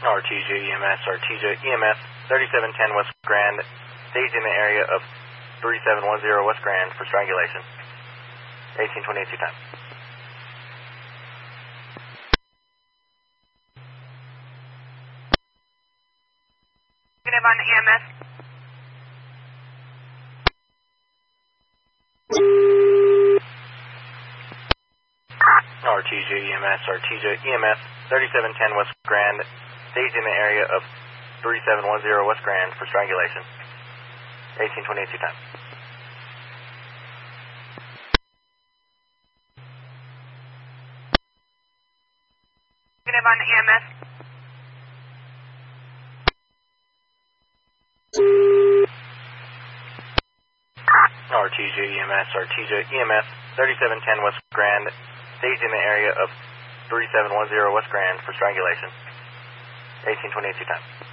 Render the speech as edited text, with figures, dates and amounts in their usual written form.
RTJ EMS, RTJ EMS, 3710 West Grand, staged in the area of 3710 West Grand for strangulation. 1828 time. Negative on EMS. RTJ EMS, RTJ EMS, 3710 West Grand, staged in the area of 3710 West Grand for strangulation. 1828 time. Negative on EMS. RTJ EMS, RTJ EMS, 3710 West Grand, staged in the area of 3710 West Grand for strangulation. 1828 time.